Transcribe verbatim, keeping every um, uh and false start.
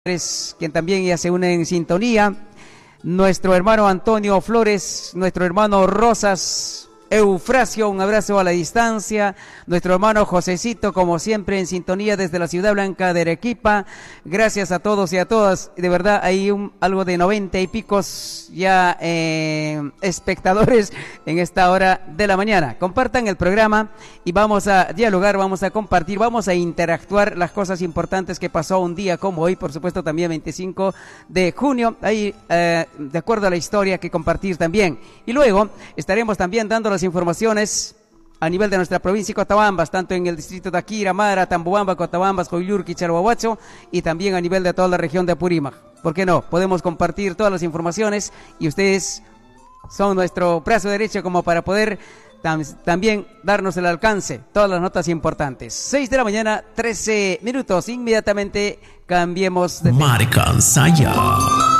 quien también ya se une en sintonía, nuestro hermano Antonio Flores, nuestro hermano Rosas Eufrasio, un abrazo a la distancia, nuestro hermano Josecito, como siempre en sintonía desde la Ciudad Blanca de Arequipa. Gracias a todos y a todas, de verdad hay un, algo de noventa y picos ya eh, espectadores en esta hora de la mañana. Compartan el programa y vamos a dialogar, vamos a compartir, vamos a interactuar las cosas importantes que pasó un día como hoy, por supuesto también veinticinco de junio, ahí eh, de acuerdo a la historia que compartir también. Y luego estaremos también dando las informaciones a nivel de nuestra provincia de Cotabambas, tanto en el distrito de Akira, Mara, Tamboamba, Cotabambas, Coyulqui, Chalhuahuacho y también a nivel de toda la región de Apurímac. ¿Por qué no? Podemos compartir todas las informaciones y ustedes son nuestro brazo derecho como para poder tam también darnos el alcance, todas las notas importantes. seis de la mañana, trece minutos, inmediatamente cambiemos de tema. Marca Saya.